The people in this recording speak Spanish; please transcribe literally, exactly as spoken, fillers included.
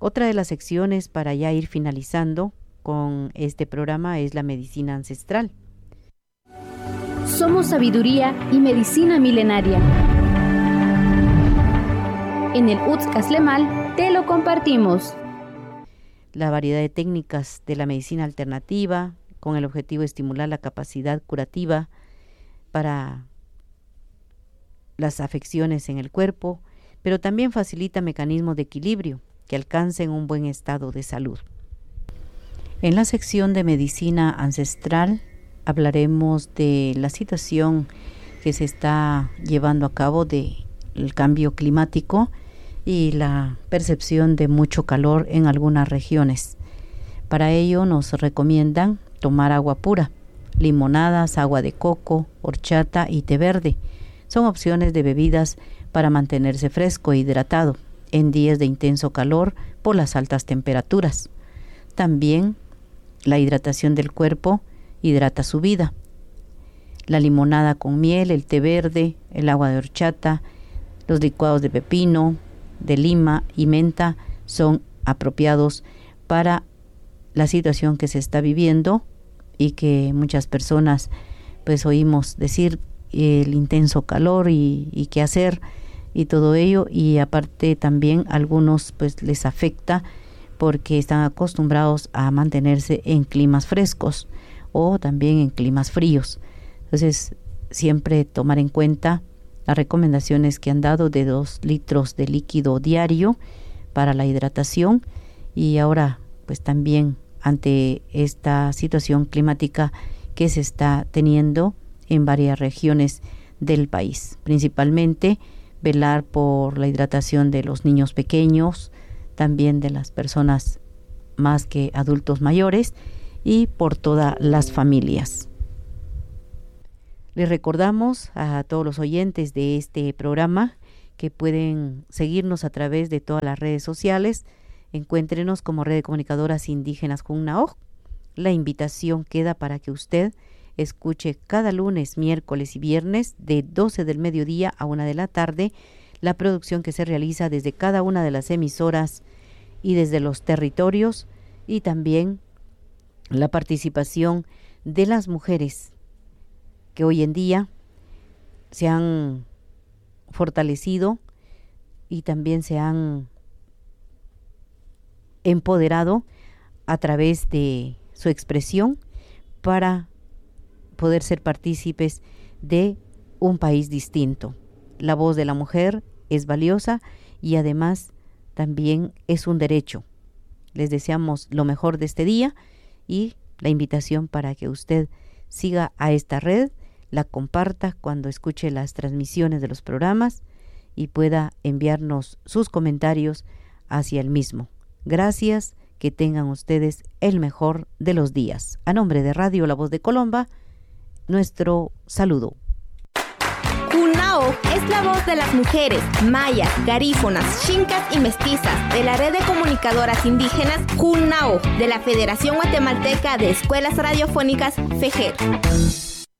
Otra de las secciones para ya ir finalizando con este programa es la medicina ancestral. Somos sabiduría y medicina milenaria. En el U T S Caslemal te lo compartimos. La variedad de técnicas de la medicina alternativa con el objetivo de estimular la capacidad curativa para las afecciones en el cuerpo, pero también facilita mecanismos de equilibrio que alcancen un buen estado de salud. En la sección de medicina ancestral hablaremos de la situación que se está llevando a cabo del cambio climático y la percepción de mucho calor en algunas regiones. Para ello nos recomiendan tomar agua pura, limonadas, agua de coco, horchata y té verde. Son opciones de bebidas para mantenerse fresco e hidratado en días de intenso calor por las altas temperaturas. También la hidratación del cuerpo hidrata su vida. La limonada con miel, el té verde, el agua de horchata, los licuados de pepino, de lima y menta son apropiados para la situación que se está viviendo y que muchas personas pues oímos decir el intenso calor y, y qué hacer y todo ello, y aparte también algunos pues les afecta porque están acostumbrados a mantenerse en climas frescos o también en climas fríos. Entonces siempre tomar en cuenta las recomendaciones que han dado de dos litros de líquido diario para la hidratación, y ahora pues también ante esta situación climática que se está teniendo en varias regiones del país, principalmente velar por la hidratación de los niños pequeños, también de las personas más que adultos mayores y por todas las familias. Les recordamos a todos los oyentes de este programa que pueden seguirnos a través de todas las redes sociales. Encuéntrenos como Red de Comunicadoras Indígenas Junnao. La invitación queda para que usted escuche cada lunes, miércoles y viernes de doce del mediodía a una de la tarde la producción que se realiza desde cada una de las emisoras y desde los territorios, y también la participación de las mujeres que hoy en día se han fortalecido y también se han empoderado a través de su expresión para poder ser partícipes de un país distinto. La voz de la mujer es valiosa y además también es un derecho. Les deseamos lo mejor de este día y la invitación para que usted siga a esta red, la comparta cuando escuche las transmisiones de los programas y pueda enviarnos sus comentarios hacia el mismo. Gracias, que tengan ustedes el mejor de los días. A nombre de Radio La Voz de Colomba, nuestro saludo. Junnao es la voz de las mujeres mayas, garífonas, xincas y mestizas de la Red de Comunicadoras Indígenas Junnao de la Federación Guatemalteca de Escuelas Radiofónicas FEJER.